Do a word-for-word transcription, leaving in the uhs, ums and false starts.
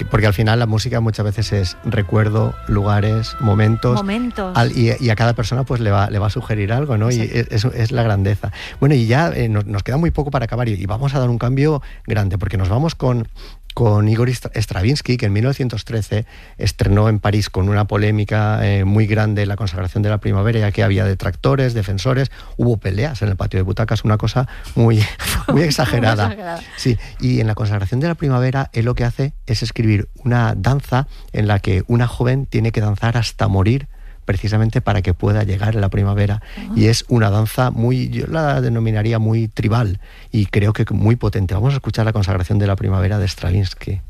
porque al final la música muchas veces es recuerdo, lugares, momentos. Momentos. Al, y, y a cada persona pues le va, le va a sugerir algo, ¿no? Exacto. Y es, es la grandeza. Bueno, y ya eh, nos, nos queda muy poco para acabar y, y vamos a dar un cambio grande, porque nos vamos con... con Igor Stravinsky, que en mil novecientos trece estrenó en París con una polémica eh, muy grande la consagración de la primavera, ya que había detractores, defensores, hubo peleas en el patio de butacas, una cosa muy, muy exagerada. Sí, y en la consagración de la primavera, él lo que hace es escribir una danza en la que una joven tiene que danzar hasta morir, precisamente para que pueda llegar la primavera. Uh-huh. Y es una danza muy, yo la denominaría muy tribal y creo que muy potente. Vamos a escuchar la consagración de la primavera de Stravinsky.